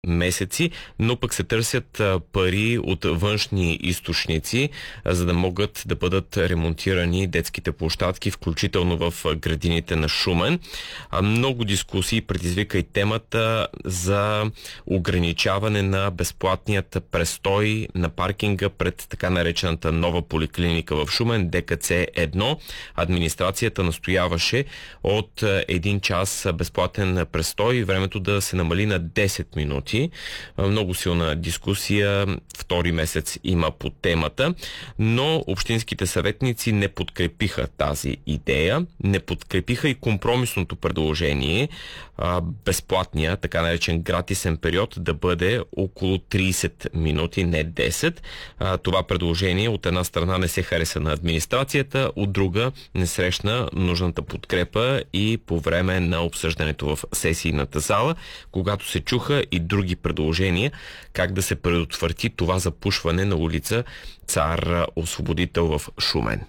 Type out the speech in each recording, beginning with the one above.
месеци, но пък се търсят пари от външни източници, за да могат да бъдат ремонтирани детските площадки, включително в градините на Шумен. Много дискусии предизвика и темата за ограничаване на безплатният престой на паркинга пред така наречената нова поликлиника в Шумен, ДКЦ-1. Администрацията настояваше от 1 час безплатен престой времето да се намали на 10 минути. Много силна дискусия, втори месец има по темата, но общинските съветници не подкрепиха тази идея, не подкрепиха и компромисното предложение безплатния, така наречен гратисен период да бъде около 30 минути, не 10. Това предложение от една страна не се хареса на администрацията, от друга не срещна нужната подкрепа и по време на обсъждането в сесийната зала, когато се чуха и други предложения как да се предотврати това запушване на улица Цар Освободител в Шумен.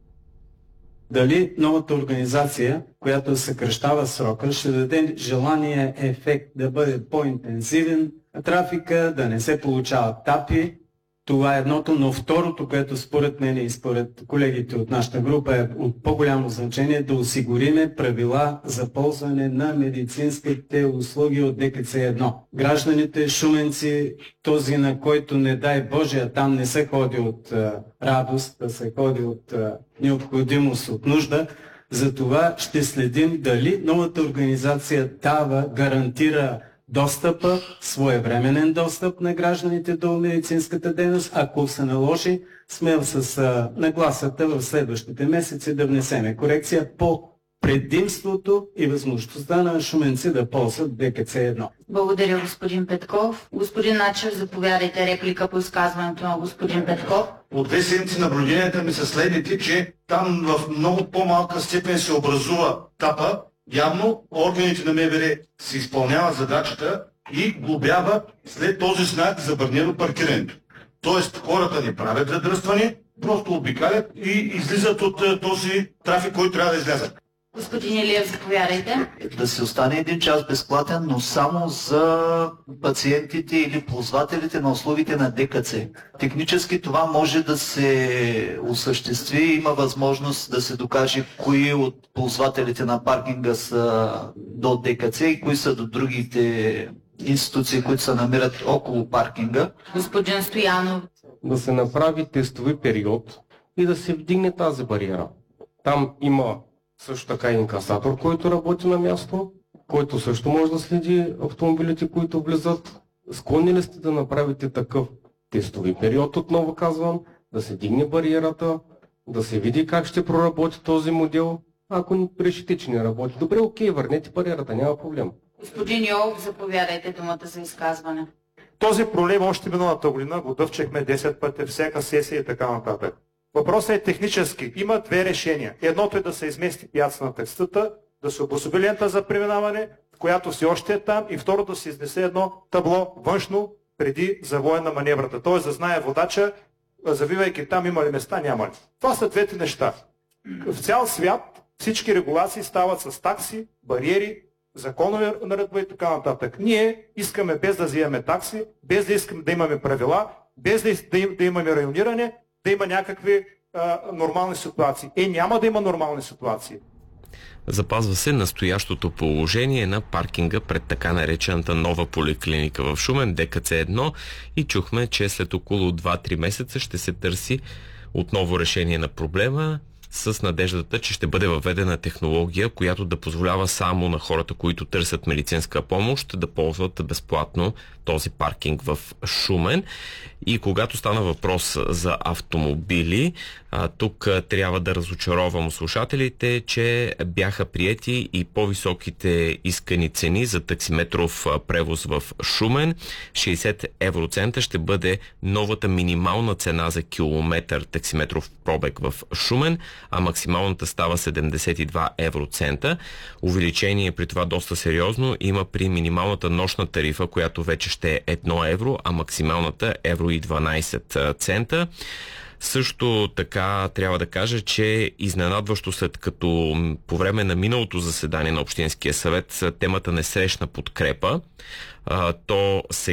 Дали новата организация, която съкращава срока, ще даде желания ефект да бъде по-интензивен трафика, да не се получават тапи. Това е едното, но второто, което според мен и според колегите от нашата група е от по-голямо значение, да осигуриме правила за ползване на медицинските услуги от ДКЦ-1. Гражданите, шуменци, този на който не дай Боже, а там не се ходи от радост, да се ходи от необходимост, от нужда, за това ще следим дали новата организация гарантира достъпа, своевременен достъп на гражданите до медицинската дейност. Ако се наложи, сме с нагласата в следващите месеци да внесеме корекция по предимството и възможността на шуменци да ползват ДКЦ-1. Благодаря, господин Петков. Господин Начев, заповядайте реплика по изказването на господин Петков. От 2 седмици наблюденията ми са следните, че там в много по-малка степен се образува тапа. Явно органите на МВР се изпълняват задачата и глобява след този знак забранено паркирането. Тоест хората не правят задръстване, просто обикалят и излизат от този трафик, който трябва да излязат. Господин Илиев, заповядайте. Да се остане 1 час безплатен, но само за пациентите или ползвателите на услугите на ДКЦ. Технически това може да се осъществи. Има възможност да се докаже кои от ползвателите на паркинга са до ДКЦ и кои са до другите институции, които се намират около паркинга. Господин Стоянов. Да се направи тестови период и да се вдигне тази бариера. Там има също така инкасатор, който работи на място, който също може да следи автомобилите, които влизат. Склонни ли сте да направите такъв тестови период, отново казвам, да се дигне бариерата, да се види как ще проработи този модел. Ако решите, че не работи, добре, окей, върнете бариерата, няма проблем. Господин Йолов, заповядайте думата за изказване. Този проблем още миналата година го дъвчехме 10 пъти, всяка сесия и така нататък. Въпросът е технически. Има 2 решения. Едното е да се измести пяца на таксата, да се обособи лента за преминаване, която все още е там, и второ да се изнесе едно табло външно преди завоя на маневрата. Т.е. да знае водача, завивайки там има ли места, няма ли. Това са двете неща. В цял свят всички регулации стават с такси, бариери, законови наредба и така нататък. Ние искаме без да вземаме такси, без да искаме да имаме правила, без да имаме райониране, да има някакви нормални ситуации. Няма да има нормални ситуации. Запазва се настоящото положение на паркинга пред така наречената нова поликлиника в Шумен, ДКЦ-1, и чухме, че след около 2-3 месеца ще се търси отново решение на проблема, с надеждата, че ще бъде въведена технология, която да позволява само на хората, които търсят медицинска помощ, да ползват безплатно този паркинг в Шумен. И когато стана въпрос за автомобили, тук трябва да разочаровам слушателите, че бяха приети и по-високите искани цени за таксиметров превоз в Шумен. 60 евроцента ще бъде новата минимална цена за километър таксиметров пробег в Шумен, а максималната става 72 евроцента. Увеличение при това доста сериозно има при минималната нощна тарифа, която вече ще е 1 евро, а максималната евро и 12 цента. Също така трябва да кажа, че изненадващо, след като по време на миналото заседание на Общинския съвет темата не срещна подкрепа, то сега